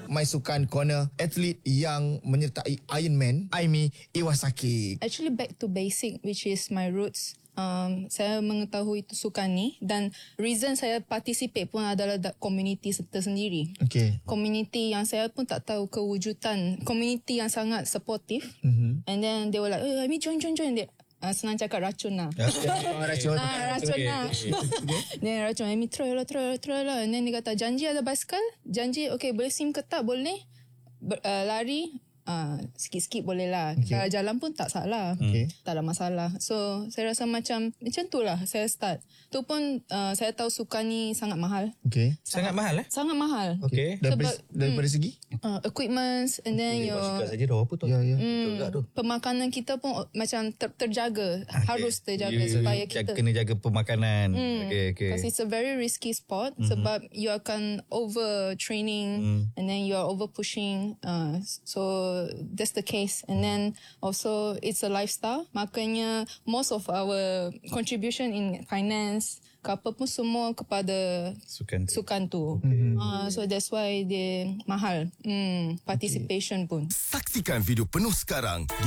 My Sukan Corner, atlet yang menyertai Ironman, Aimi Iwasaki. Actually back to basic, which is my roots. Saya mengetahui itu sukan ni, dan reason saya participate pun adalah community tersendiri. Okay. Community yang saya pun tak tahu kewujudan, community yang sangat supportive. And then they were like, Aimi join. Senang cakap racun lah. Racun. Racun lah. Then racun, Aimi try lah. And then dia kata, janji ada basikal? Janji, okay, boleh sim ke tak? Boleh. Lari, sikit-sikit boleh lah. Kalau jalan pun tak salah. Tak ada masalah. So saya rasa macam tu lah saya start. Tu pun saya tahu sukan ni sangat mahal. Sangat mahal Sangat mahal. Daripada segi equipments, and then your saja dah apa tu? pemakanan kita pun macam terjaga. Harus terjaga supaya kita kena jaga pemakanan. Because it's a very risky sport. Sebab you akan over training, and then you are over pushing. So that's the case. And then also it's a lifestyle. Makanya most of our contribution in finance ke apa pun semua kepada sukan tu. So that's why dia mahal. Participation pun. Saksikan video penuh sekarang di